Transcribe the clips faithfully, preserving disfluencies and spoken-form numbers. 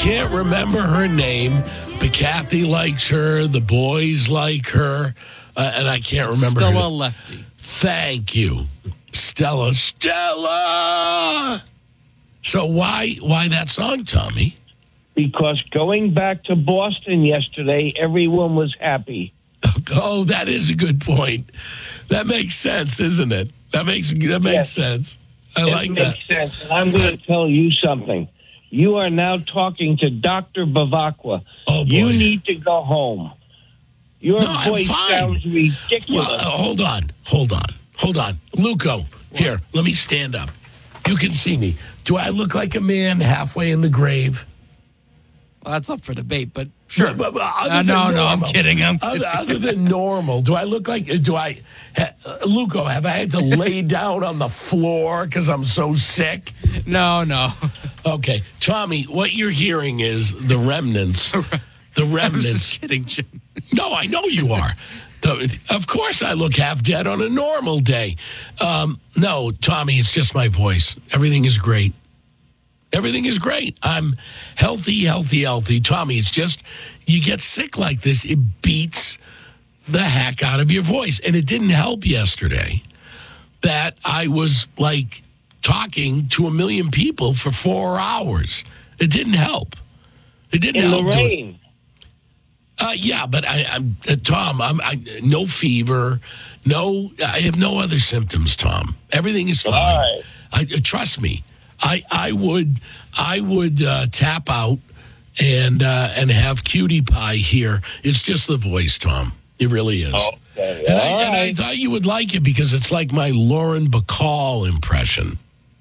can't remember her name, but Kathy likes her. The boys like her. Uh, and I can't remember her. Stella Lefty. Thank you. Stella. Stella! So why why that song, Tommy? Because going back to Boston yesterday, everyone was happy. Oh, that is a good point. That makes sense, isn't it? That makes that makes Yes. sense. I it like makes that. sense. And I'm going to tell you something. You are now talking to Doctor Bavacqua. Oh, boy. You need to go home. Your No, I'm voice fine. sounds ridiculous. Well, uh, hold on. Hold on. Hold on. Luco, here, let me stand up. You can see me. Do I look like a man halfway in the grave? Well, that's up for debate, but sure. But, but other Uh, than no, no, I'm normal- kidding. I'm kidding. Other, other than normal, do I look like, do I, ha, uh, Luco, have I had to lay down on the floor because I'm so sick? No, no. Okay. Tommy, what you're hearing is the remnants. The I was remnants. just kidding, Jim. No, I know you are. The, of course I look half dead on a normal day. Um, no, Tommy, it's just my voice. Everything is great. Everything is great. I'm healthy, healthy, healthy. Tommy, it's just you get sick like this, it beats the heck out of your voice. And it didn't help yesterday that I was like talking to a million people for four hours. It didn't help. It didn't In help. the do it. rain. Uh, yeah, but I, I'm uh, Tom. I'm I, no fever, no. I have no other symptoms. Tom, everything is fine. All right. I, uh, trust me. I I would I would uh, tap out and uh, and have cutie pie here. It's just the voice, Tom. It really is. Okay. And, I, all and I right. thought you would like it because it's like my Lauren Bacall impression.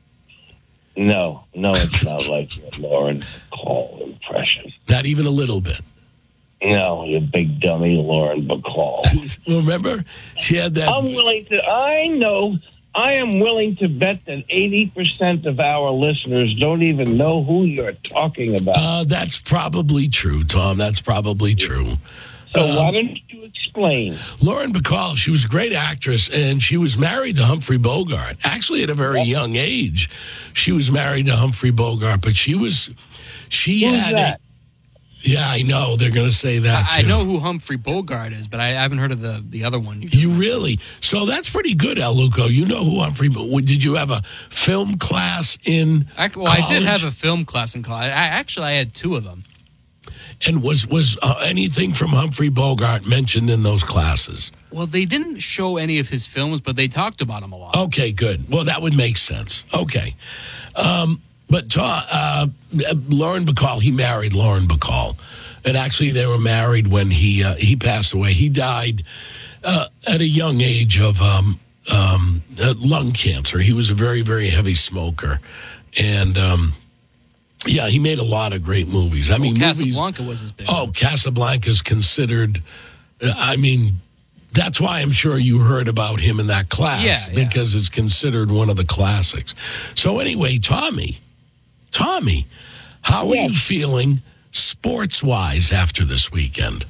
No, no, it's not like your Lauren Bacall impression. Not even a little bit. No, you big dummy Lauren Bacall. Well, remember she had that. I'm willing to, I know, I am willing to bet that eighty percent of our listeners don't even know who you're talking about. Uh, that's probably true, Tom. That's probably true. so um, why don't you explain? Lauren Bacall, she was a great actress, and she was married to Humphrey Bogart. Actually, at a very young age, she was married to Humphrey Bogart. But she was, she Who's had. that? A, yeah, I know they're going to say that. I, I too. know who Humphrey Bogart is, but I haven't heard of the, the other one. You, just You mentioned. really? So that's pretty good, El Luco. You know who Humphrey? But did you have a film class in? I, well, I did college? have a film class in college. I, actually, I had two of them. And was was uh, anything from Humphrey Bogart mentioned in those classes? Well, they didn't show any of his films, but they talked about him a lot. Okay, good. Well, that would make sense. Okay. Um, but Ta- uh, Lauren Bacall, he married Lauren Bacall. And actually, they were married when he uh, he passed away. He died uh, at a young age of um, um, uh, lung cancer. He was a very, very heavy smoker. And, um, yeah, he made a lot of great movies. I mean, Well, movies, Casablanca was his big Oh, one. Casablanca is considered, uh, I mean, that's why I'm sure you heard about him in that class. Yeah, yeah. Because it's considered one of the classics. So anyway, Tommy, Tommy, how are Yes. you feeling sports-wise after this weekend?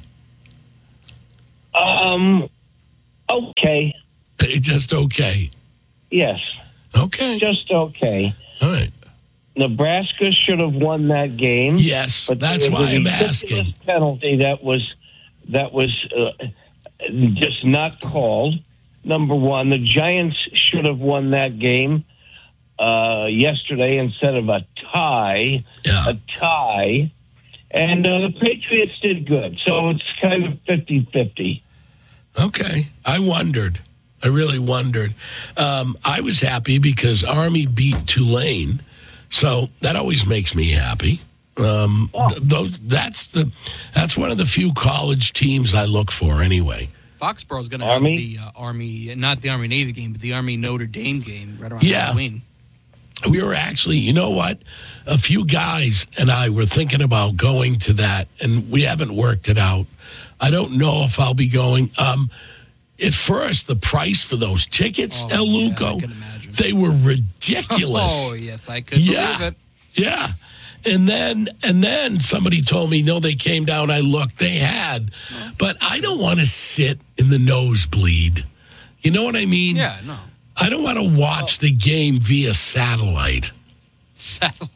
Um, okay. Just okay. Yes, Okay. just okay. All right. Nebraska should have won that game. Yes, But that's there was why a I'm ridiculous asking. penalty that was that was uh, just not called. Number one, the Giants should have won that game uh, yesterday instead of a tie. Yeah. A tie. And uh, the Patriots did good. So it's kind of fifty-fifty. Okay. I wondered. I really wondered. Um, I was happy because Army beat Tulane, so that always makes me happy. Um, th- those, that's the that's one of the few college teams I look for anyway. Foxborough's going to have Army? the uh, Army, not the Army Navy game, but the Army Notre Dame game right around Yeah. Halloween. We were actually, you know what? A few guys and I were thinking about going to that, and we haven't worked it out. I don't know if I'll be going. Um, at first, the price for those tickets, Oh, El yeah, Luco, I can imagine. they were ridiculous. Oh, yes, I could Yeah. believe it. Yeah. And then and then somebody told me, no, they came down. I looked, they had. But I don't want to sit in the nosebleed. You know what I mean? Yeah, no. I don't want to watch the game via satellite. Satellite.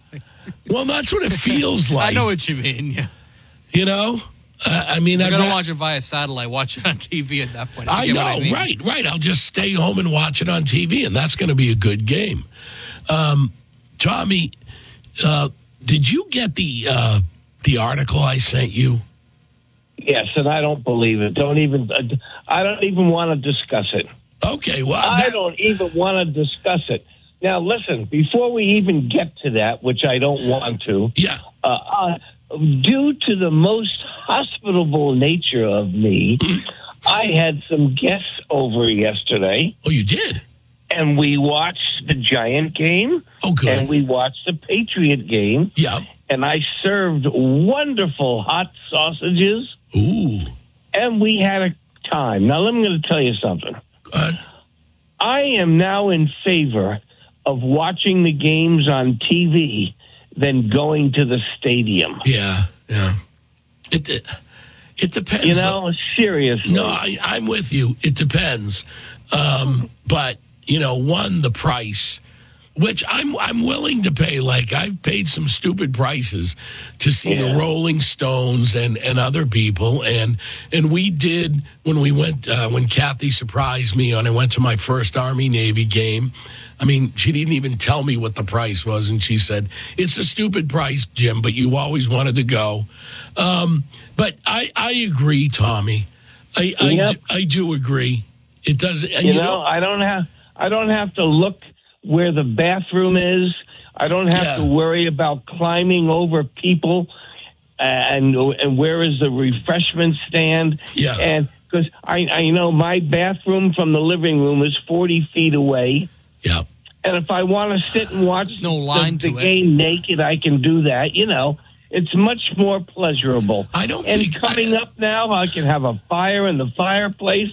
Well, that's what it feels like. I know what you mean. Yeah. You know? Uh, I mean, You're I'd going to ra- watch it via satellite, watch it on T V at that point. I You know, get what I mean? right, right. I'll just stay home and watch it on T V, and that's going to be a good game. Um, Tommy, uh, did you get the uh, the article I sent you? Yes, and I don't believe it. Don't even. I don't even want to discuss it. Okay, well, I that- don't even want to discuss it. Now, listen. Before we even get to that, which I don't want to. yeah, Uh, uh, due to the most hospitable nature of me, I had some guests over yesterday, oh, you did. and we watched the Giant game, Oh, good. and we watched the Patriot game, Yeah. and I served wonderful hot sausages, Ooh. and we had a time. Now, I'm going to tell you something. Uh, I am now in favor of watching the games on T V than going to the stadium. yeah, yeah. It it depends. You know, seriously. No, I, I'm with you. It depends. Um, but, you know, one, the price, which I'm I'm willing to pay. Like, I've paid some stupid prices to see Yeah. the Rolling Stones and, and other people. And and we did, when we went, uh, when Kathy surprised me and I went to my first Army-Navy game, I mean, she didn't even tell me what the price was. And she said, it's a stupid price, Jim, but you always wanted to go. Um, but I, I agree, Tommy. I, I, Yep. do- I do agree. It doesn't. and You know, I don't have I don't have to look where the bathroom is. I don't have Yeah. to worry about climbing over people and and where is the refreshment stand. Yeah. And because I, I know my bathroom from the living room is forty feet away. Yeah. And if I want to sit and watch There's no line the, the to it. game naked, I can do that. You know, it's much more pleasurable. I don't and think- coming I- up now, I can have a fire in the fireplace.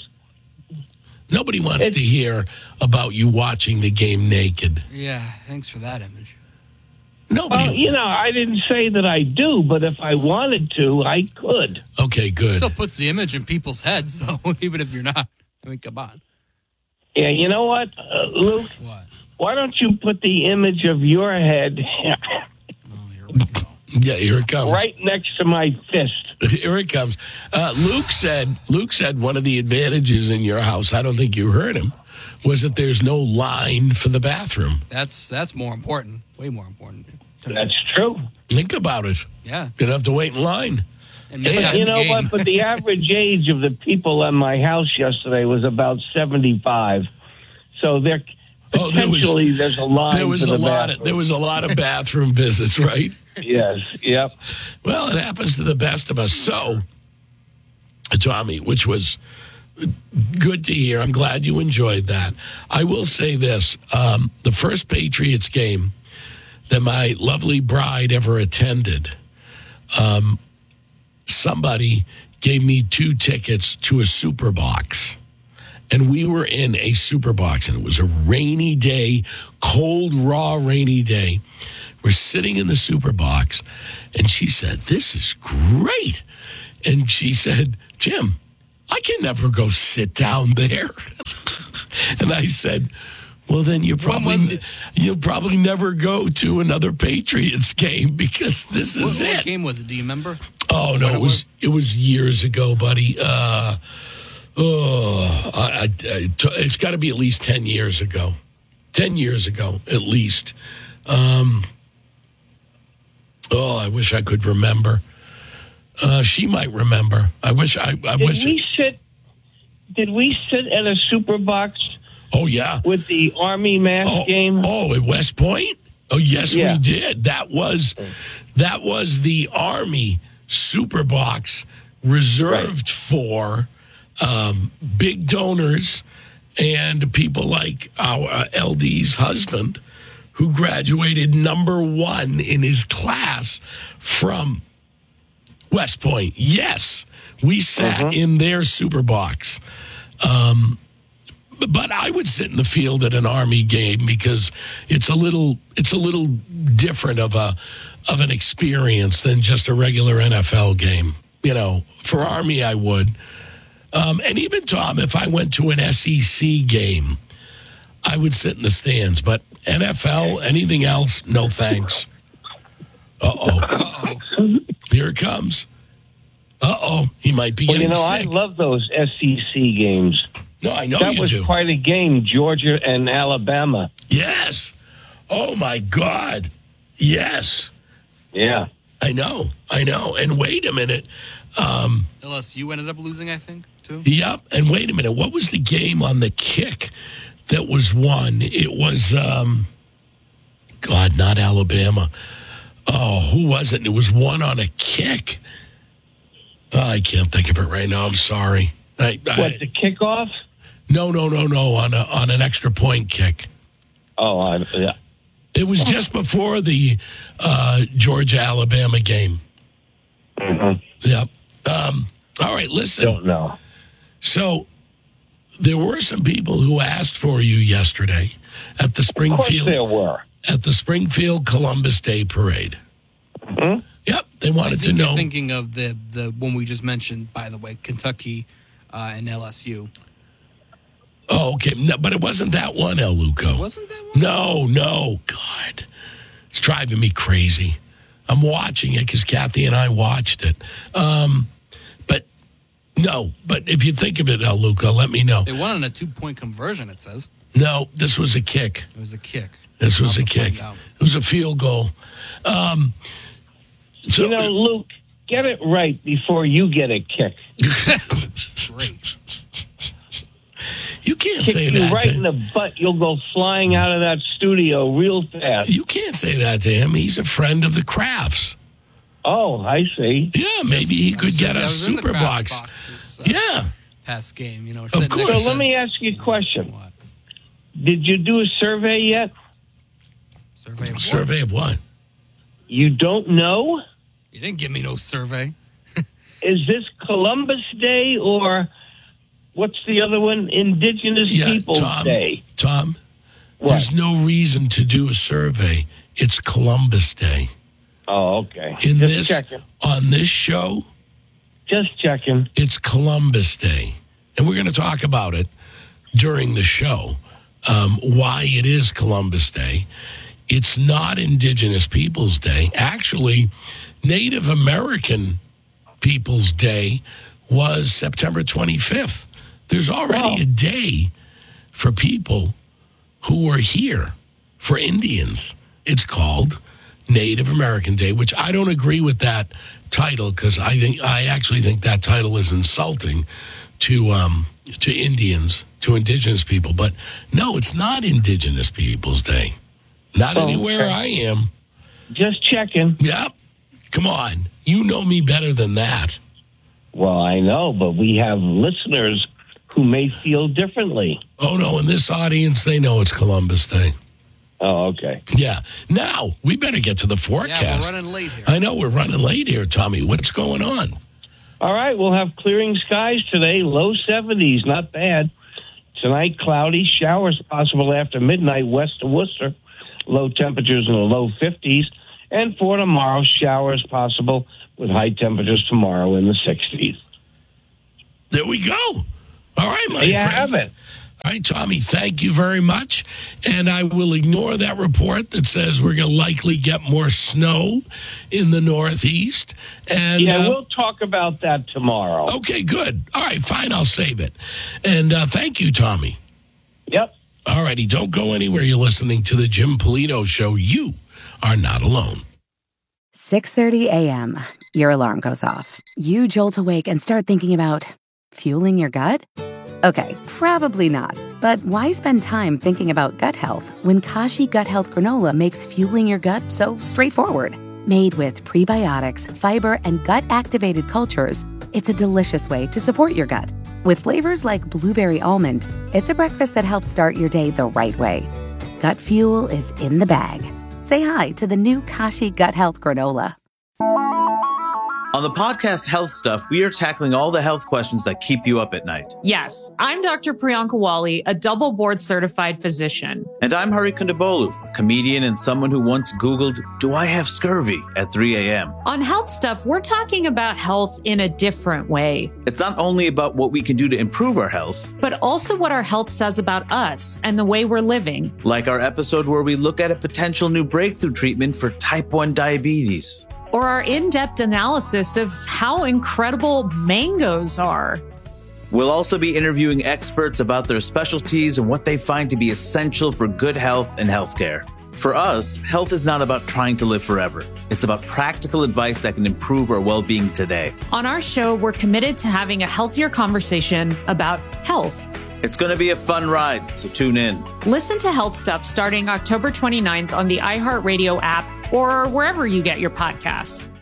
Nobody wants It's- to hear about you watching the game naked. Yeah, thanks for that image. Nobody. Well, you know, I didn't say that I do, but if I wanted to, I could. Okay, good. Still puts the image in people's heads, though, even if you're not. I mean, come on. Yeah, you know what, uh, Luke? What? Why don't you put the image of your head Oh, here we go. Yeah, here it comes. right next to my fist? Here it comes. Uh, Luke said. Luke said one of the advantages in your house. I don't think you heard him. Was that there's no line for the bathroom. That's that's more important. Way more important. That's true. Think about it. Yeah. You don't have to wait in line. And miss Yeah, out You the know game. what? But the average age of the people in my house yesterday was about seventy-five. So there, Oh, there was- potentially, there's a line. There was for a the lot. bathroom. Of, there was a lot of bathroom visits, right? Yes. Yep. Well, it happens to the best of us. So, Tommy, which was good to hear. I'm glad you enjoyed that. I will say this. Um, the first Patriots game that my lovely bride ever attended, um, somebody gave me two tickets to a super box. And we were in a super box, and it was a rainy day, cold, raw, rainy day. We're sitting in the super box, and she said, "This is great." And she said, "Jim, I can never go sit down there." And I said, "Well, then you was probably it? you'll probably never go to another Patriots game because this What, is what it." game was it? Do you remember? Oh no, What it it was it was years ago, buddy. Uh, oh, I, I, I, it's got to be at least ten years ago. Ten years ago, at least. Um, oh, I wish I could remember. Uh, she might remember. I wish. I, I Did wish. we sit? Did we sit at a super box Oh yeah. with the Army mass Oh, game? oh, at West Point. Oh yes, Yeah. we did. That was that was the Army Super Box reserved for um, big donors and people like our uh, L D's husband, who graduated number one in his class from West Point. Yes, we sat in their Super Box. Um, but I would sit in the field at an Army game because it's a little it's a little different of a of an experience than just a regular N F L game. You know, for Army I would. Um, and even Tom, if I went to an S E C game, I would sit in the stands. But N F L, anything else, no thanks. Uh-oh. Uh-oh. Here it comes. Uh-oh. He might be Well, getting you know, sick. I love those S E C games. No, I know That you was do. quite a game, Georgia and Alabama. Yes. Oh, my God. Yes. Yeah. I know. I know. And wait a minute. Um, L S U ended up losing, I think, too. yep. And wait a minute. What was the game on the kick that was won? It was, um, God, not Alabama. Oh, who was it? It was won on a kick. Oh, I can't think of it right now. I'm sorry. I, I, What, the kickoff? no, no, no, no. On a on an extra point kick. Oh, I, yeah. It was just before the uh, Georgia Alabama game. Mm-hmm. Yep. Um, all right. Listen. Don't know. So there were some people who asked for you yesterday at the Of course Springfield there were. at the Springfield Columbus Day Parade. Mm-hmm. Yep. They I wanted think to you're know. thinking of the, the one we just mentioned, by the way, Kentucky uh, and L S U. Oh, okay. No, but it wasn't that one, El Luco. Wasn't that one? No, no. God. It's driving me crazy. I'm watching it because Kathy and I watched it. Um, but no, but if you think of it, El Luco, let me know. They won on a two-point conversion, it says. No, this was a kick. It was a kick. This was Not a the point kick. out. It was a field goal. Um, so, You know, Luke, get it right before you get a kick. Great. you can't Kick say you that. right to, in the butt. You'll go flying out of that studio real fast. you can't say that to him. He's a friend of the Crafts. Oh, I see. Yeah, maybe he could I get was- I a was in the super Kraft box. box this, uh, Yeah. Past game, you know. Of sitting course. next So to- let me ask you a question. What? Did you do a survey yet? Survey of what? Survey of what? You don't know? You didn't give me no survey. Is this Columbus Day or what's the other one? Indigenous Yeah, Peoples Tom. Day. Tom, What? there's no reason to do a survey. It's Columbus Day. Oh, okay. In Just this checking. on this show, Just checking. it's Columbus Day. And we're going to talk about it during the show, um, why it is Columbus Day. It's not Indigenous Peoples Day. Actually, Native American Peoples Day was September twenty-fifth. There's already Wow. a day for people who were here, for Indians. It's called Native American Day, which I don't agree with that title because I think I actually think that title is insulting to um, to Indians, to Indigenous people. But no, it's not Indigenous Peoples Day. Not Oh, anywhere okay. I am. Just checking. Yep. Come on. You know me better than that. Well, I know, but we have listeners who may feel differently. Oh, no. In this audience, they know it's Columbus Day. Oh, okay. Yeah. Now, we better get to the Yeah, forecast. we're running late here. I know we're running late here, Tommy. What's going on? All right, we'll have clearing skies today, low seventies, not bad. Tonight, cloudy, showers possible after midnight west of Worcester, low temperatures in the low fifties. And for tomorrow, showers possible with high temperatures tomorrow in the sixties. There we go. All right, my There you friend. have it. All right, Tommy, thank you very much. And I will ignore that report that says we're going to likely get more snow in the Northeast. And Yeah, uh, we'll talk about that tomorrow. okay, good. All right, fine. I'll save it. And uh, thank you, Tommy. Yep. All righty, don't go anywhere. You're listening to the Jim Polito Show. You are not alone. six thirty a.m. Your alarm goes off. You jolt awake and start thinking about fueling your gut? Okay, probably not. But why spend time thinking about gut health when Kashi Gut Health Granola makes fueling your gut so straightforward? Made with prebiotics, fiber, and gut-activated cultures, it's a delicious way to support your gut. With flavors like blueberry almond, it's a breakfast that helps start your day the right way. Gut fuel is in the bag. Say hi to the new Kashi Gut Health Granola. On the podcast Health Stuff, we are tackling all the health questions that keep you up at night. Yes, I'm Doctor Priyanka Wali, a double board certified physician. And I'm Hari Kondabolu, a comedian and someone who once Googled, do I have scurvy at three a.m. On Health Stuff, we're talking about health in a different way. It's not only about what we can do to improve our health, but also what our health says about us and the way we're living. Like our episode where we look at a potential new breakthrough treatment for type one diabetes. Or our in-depth analysis of how incredible mangoes are. We'll also be interviewing experts about their specialties and what they find to be essential for good health and healthcare. For us, health is not about trying to live forever. It's about practical advice that can improve our well-being today. On our show, we're committed to having a healthier conversation about health. It's going to be a fun ride, so tune in. Listen to Health Stuff starting October twenty-ninth on the iHeartRadio app or wherever you get your podcasts.